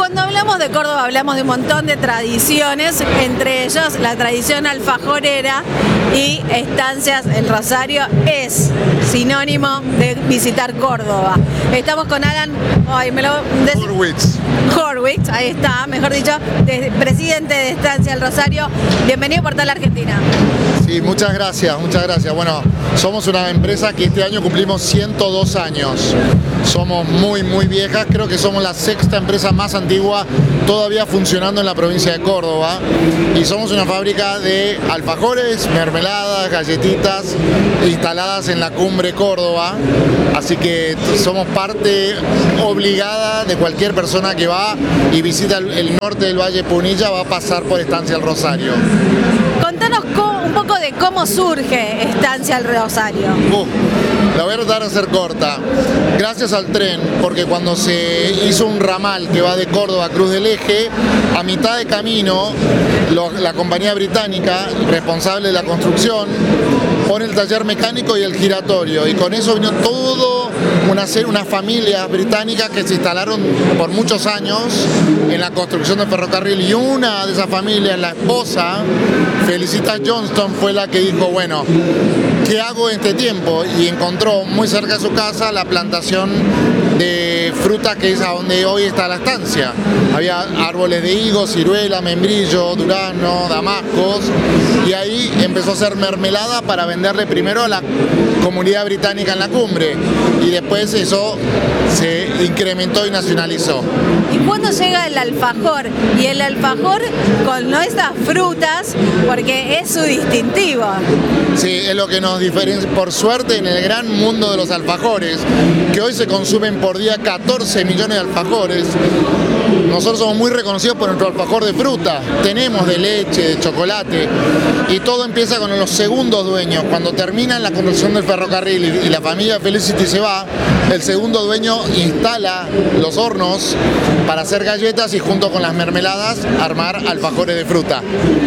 Cuando hablamos de Córdoba hablamos de un montón de tradiciones, entre ellos la tradición alfajorera y Estancias El Rosario es sinónimo de visitar Córdoba. Estamos con Alan Horwitz, ahí está, mejor dicho, presidente de Estancias El Rosario. Bienvenido a Portal Argentina. Sí, muchas gracias, muchas gracias. Bueno, somos una empresa que este año cumplimos 102 años. Somos muy viejas, creo que somos la sexta empresa más antigua todavía funcionando en la provincia de Córdoba. Y somos una fábrica de alfajores, mermeladas, galletitas instaladas en la Cumbre Córdoba. Así que somos parte obligada de cualquier persona que va y visita el norte del Valle Punilla, va a pasar por Estancia El Rosario. Contanos un poco de cómo surge Estancia El Rosario. La voy a tratar de hacer corta. Gracias al tren, porque cuando se hizo un ramal que va de Córdoba a Cruz del Eje, a mitad de camino, la compañía británica, responsable de la construcción, pone el taller mecánico y el giratorio, y con eso vino todo unas familias británicas que se instalaron por muchos años en la construcción del ferrocarril, y una de esas familias, la esposa, Felicitas Johnston, fue la que dijo, bueno, ¿qué hago en este tiempo? Y encontró muy cerca de su casa la plantación de frutas, que es a donde hoy está la estancia. Había árboles de higos, ciruela, membrillo, durazno, damascos, y ahí empezó a hacer mermelada para venderle primero a la comunidad británica en la Cumbre, y después eso se incrementó y nacionalizó. ¿Y cuándo llega el alfajor? Y el alfajor con estas frutas, porque es su distintivo. Sí, es lo que nos diferencia, por suerte, en el gran mundo de los alfajores, que hoy se consumen por día 14 millones de alfajores. Nosotros somos muy reconocidos por nuestro alfajor de fruta. Tenemos de leche, de chocolate, y todo empieza con los segundos dueños. Cuando terminan la construcción del ferrocarril y la familia Felicity se va, el segundo dueño instala los hornos para hacer galletas y junto con las mermeladas armar alfajores de fruta.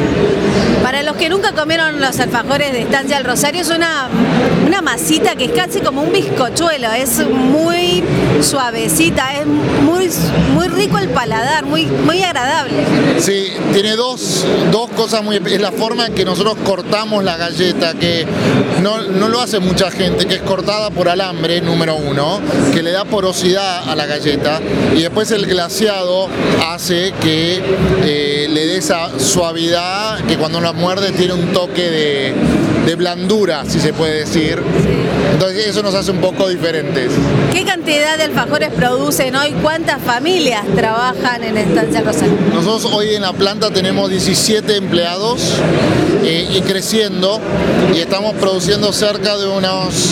Para los que nunca comieron los alfajores de Estancia El Rosario, es una masita que es casi como un bizcochuelo, es muy suavecita, es muy rico el paladar, muy agradable. Sí, tiene dos cosas es la forma en que nosotros cortamos la galleta, que no lo hace mucha gente, que es cortada por alambre, número uno, que le da porosidad a la galleta, y después el glaseado hace que le dé esa suavidad que cuando uno muerde tiene un toque de blandura, si se puede decir. Entonces eso nos hace un poco diferentes. ¿Qué cantidad de alfajores producen hoy? ¿Cuántas familias trabajan en Estancia El Rosario? Nosotros hoy en la planta tenemos 17 empleados y creciendo, y estamos produciendo cerca de unos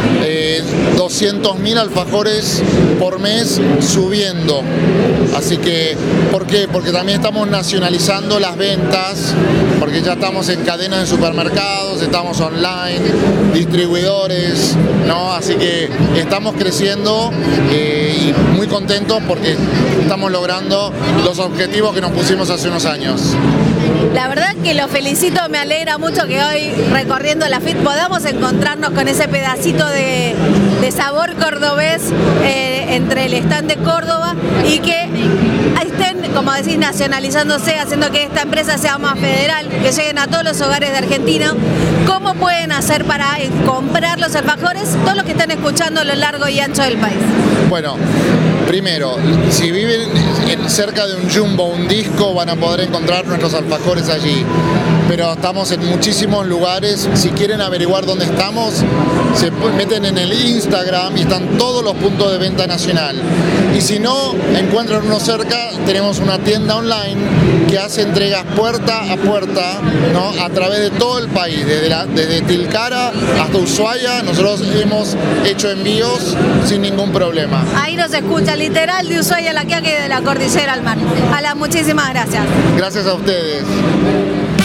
200.000 alfajores por mes, subiendo. Así que, ¿por qué? Porque también estamos nacionalizando las ventas, porque ya estamos en cadenas de supermercados, estamos online, distribuidores, ¿no? Así que estamos creciendo y muy contentos porque estamos logrando los objetivos que nos pusimos hace unos años. La verdad que lo felicito, me alegra mucho que hoy recorriendo la FIT podamos encontrarnos con ese pedacito de sabor cordobés entre el stand de Córdoba, y que estén, como decís, nacionalizándose, haciendo que esta empresa sea más federal, que lleguen a todos los hogares de Argentina. ¿Cómo pueden hacer para comprar los alfajores todos los que están escuchando a lo largo y ancho del país? Bueno, primero, si viven cerca de un Jumbo, un Disco, van a poder encontrar nuestros alfajores allí. Pero estamos en muchísimos lugares. Si quieren averiguar dónde estamos, se meten en el Instagram y están todos los puntos de venta nacional. Y si no encuentran uno cerca, tenemos una tienda online que hace entregas puerta a puerta, ¿no? A través de todo el país, desde Tilcara hasta Ushuaia. Nosotros hemos hecho envíos sin ningún problema. Ahí nos escucha, literal, de Ushuaia a La Quiaca y de la Cordillera al Mar. Alan, muchísimas gracias. Gracias a ustedes.